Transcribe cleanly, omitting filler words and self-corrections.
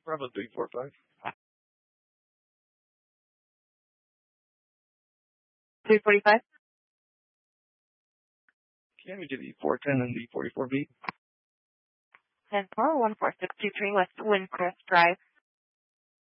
Bravo 345. 345. Can we do the 410 and the 44B? 10-4, 14623 West Windcrest Drive.